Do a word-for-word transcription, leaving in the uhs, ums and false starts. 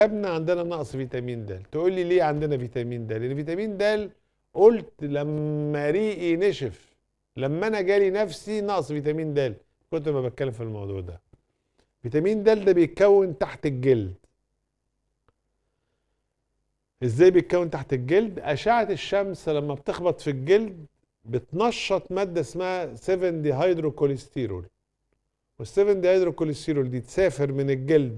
ابنا عندنا نقص فيتامين د. تقول لي ليه عندنا فيتامين د؟ لان فيتامين د قلت لما ريقي نشف، لما انا جالي نفسي نقص فيتامين د كنت ما بتكلم في الموضوع ده. فيتامين د ده بيتكون تحت الجلد. ازاي بيتكون تحت الجلد؟ اشعه الشمس لما بتخبط في الجلد بتنشط ماده اسمها سبعة دي هيدروكوليسترول، والسبعة دي هيدروكوليسترول دي تسافر من الجلد